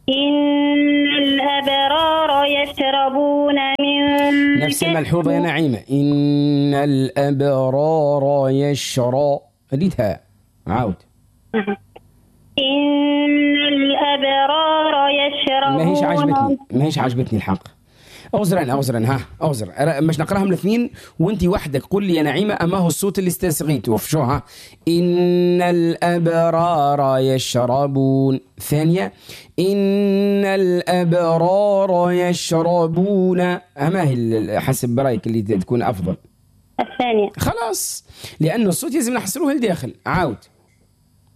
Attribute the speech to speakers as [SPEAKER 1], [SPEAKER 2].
[SPEAKER 1] إن الأبرار يشربون من
[SPEAKER 2] نفس الملحوظة يا نعيمة. إن الأبرار رديتها عاود.
[SPEAKER 1] إن الأبرار يشربون.
[SPEAKER 2] ما هيش عجبتني الحق. أغزر مش نقراهم الاثنين وانتي وحدك قول لي يا نعيمة أما هو الصوت اللي استسغيته شو ها. إن الأبرار يشربون. ثانية إن الأبرار يشربون. أما هي حسب برأيك اللي تكون أفضل؟
[SPEAKER 1] الثانية.
[SPEAKER 2] خلاص لأنه الصوت يلزم نحصلوه لداخل. عاود.